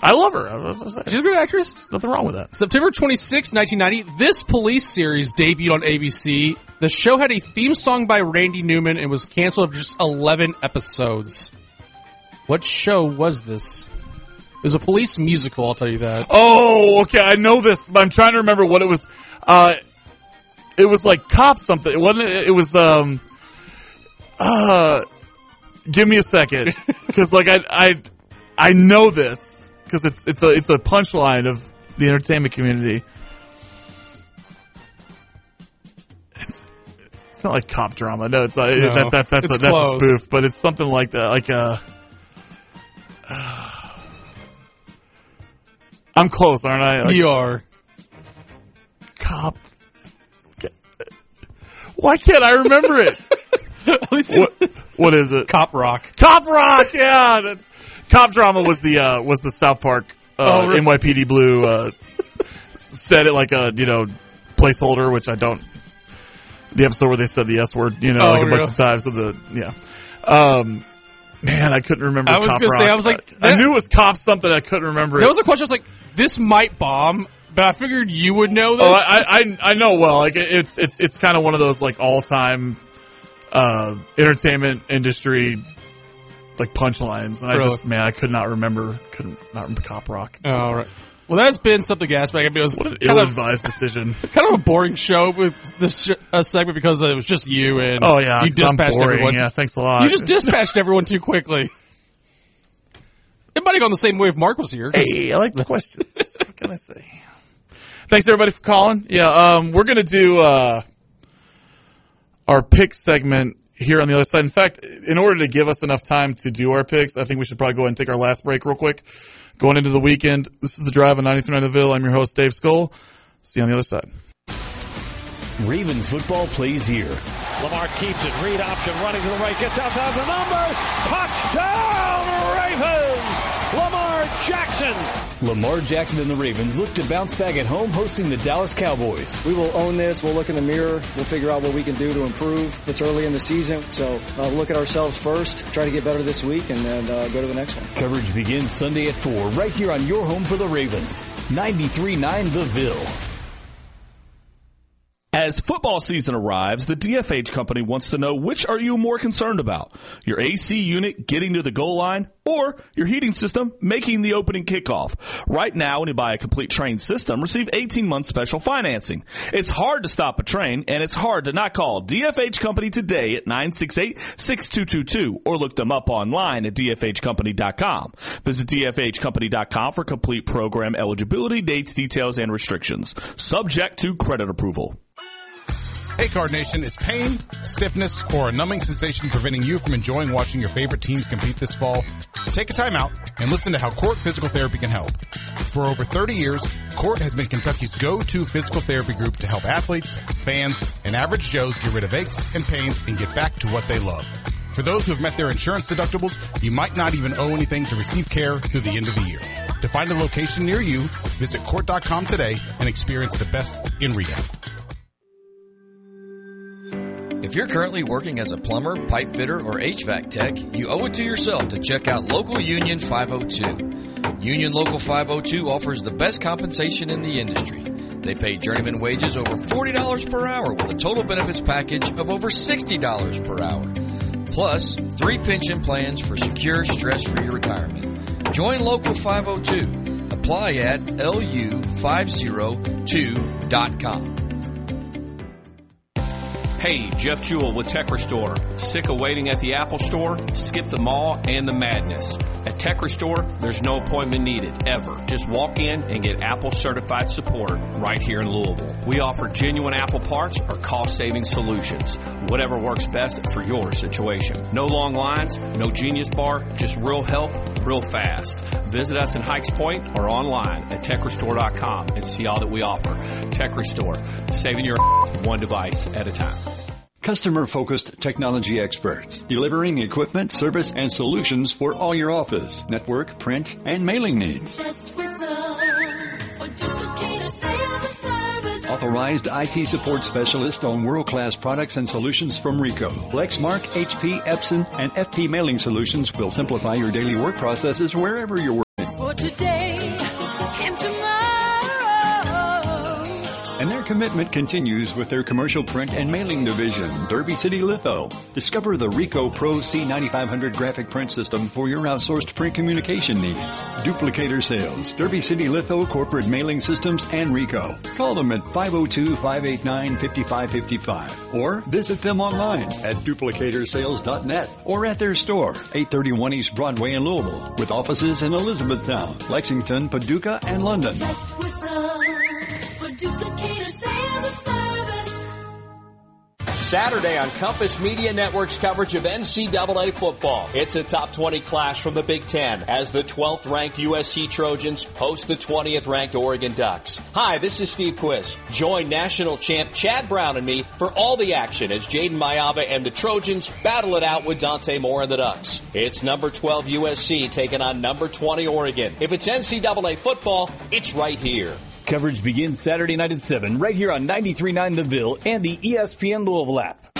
I love her. She's a good actress. Nothing wrong with that. September 26, 1990, this police series debuted on ABC. The show had a theme song by Randy Newman and was canceled after just 11 episodes. What show was this? It was a police musical, I'll tell you that. Oh, okay, I know this, but I'm trying to remember what it was. It was like Cop something. It wasn't. It was. Give me a second, because like I know this because it's a punchline of the entertainment community. It's not like cop drama. No, it's not. No, That's a spoof, but it's something like that. Like I'm close, aren't I? Like, You are. Cop. Why can't I remember it? What is it? Cop Rock. Cop Rock, yeah. Cop drama was the South Park really? NYPD Blue said it like a placeholder, which I don't. The episode where they said the S word, a bunch of times with man, I couldn't remember. I was Cop gonna Rock. say, I was like, I knew it was Cop something. I couldn't remember. There was a question. I was like, this might bomb, but I figured you would know this. Oh, I know well. Like it's kind of one of those like all time entertainment industry like punchlines, and I could not remember Cop Rock. Oh, all right. Well, that's been something aspect. I mean, it was what an ill-advised decision. Kind of a boring show with this segment because it was just you and you dispatched everyone. Yeah, thanks a lot. You just dispatched everyone too quickly. It might have gone the same way if Mark was here. Hey, I like the questions. What can I say? Thanks everybody for calling. Yeah, we're gonna do our pick segment here on the other side. In fact, in order to give us enough time to do our picks, I think we should probably go ahead and take our last break real quick. Going into the weekend, this is The Drive on 93.9 The Ville. I'm your host, Dave Skoll. See you on the other side. Ravens football plays here. Lamar keeps it. Read option, running to the right, gets outside the number. Touchdown, Ravens! Lamar Jackson. Lamar Jackson and the Ravens look to bounce back at home hosting the Dallas Cowboys. We will own this. We'll look in the mirror. We'll figure out what we can do to improve. It's early in the season, so look at ourselves first, try to get better this week, and then go to the next one. Coverage begins Sunday at 4 right here on your home for the Ravens. 93.9 The Ville. As football season arrives, the DFH company wants to know which are you more concerned about, your AC unit getting to the goal line or your heating system making the opening kickoff. Right now, when you buy a complete Trane system, receive 18-month special financing. It's hard to stop a train, and it's hard to not call DFH Company today at 968-6222 or look them up online at dfhcompany.com. Visit dfhcompany.com for complete program eligibility, dates, details, and restrictions. Subject to credit approval. Hey, Card Nation, is pain, stiffness, or a numbing sensation preventing you from enjoying watching your favorite teams compete this fall? Take a time out and listen to how Court Physical Therapy can help. For over 30 years, Court has been Kentucky's go-to physical therapy group to help athletes, fans, and average Joes get rid of aches and pains and get back to what they love. For those who have met their insurance deductibles, you might not even owe anything to receive care through the end of the year. To find a location near you, visit Court.com today and experience the best in rehab. If you're currently working as a plumber, pipe fitter, or HVAC tech, you owe it to yourself to check out Local Union 502. Union Local 502 offers the best compensation in the industry. They pay journeyman wages over $40 per hour with a total benefits package of over $60 per hour. Plus, 3 pension plans for secure, stress-free retirement. Join Local 502. Apply at lu502.com. Hey, Jeff Jewell with Tech Restore. Sick of waiting at the Apple Store? Skip the mall and the madness. At Tech Restore, there's no appointment needed, ever. Just walk in and get Apple certified support right here in Louisville. We offer genuine Apple parts or cost-saving solutions. Whatever works best for your situation. No long lines, no Genius Bar, just real help, real fast. Visit us in Hikes Point or online at techrestore.com and see all that we offer. Tech Restore, saving your one device at a time. Customer-focused technology experts, delivering equipment, service, and solutions for all your office, network, print, and mailing needs. Authorized IT support specialist on world-class products and solutions from Ricoh. Lexmark, HP, Epson, and FP Mailing Solutions will simplify your daily work processes wherever you're working. today and tomorrow. And their commitment continues with their commercial print and mailing division, Derby City Litho. Discover the Ricoh Pro C9500 graphic print system for your outsourced print communication needs. Duplicator Sales, Derby City Litho Corporate Mailing Systems, and Ricoh. Call them at 502-589-5555 or visit them online at duplicatorsales.net or at their store, 831 East Broadway in Louisville, with offices in Elizabethtown, Lexington, Paducah, and London. Just whistle for Duplicator Sales Service. Saturday on Compass Media Network's coverage of NCAA football. It's a top 20 clash from the Big Ten as the 12th ranked USC Trojans host the 20th ranked Oregon Ducks. Hi, this is Steve Quiz. Join national champ Chad Brown and me for all the action as Jaden Mayava and the Trojans battle it out with Dante Moore and the Ducks. It's number 12 USC taking on number 20 Oregon. If it's NCAA football, it's right here. Coverage begins Saturday night at 7 right here on 93.9 The Ville and the ESPN Louisville app.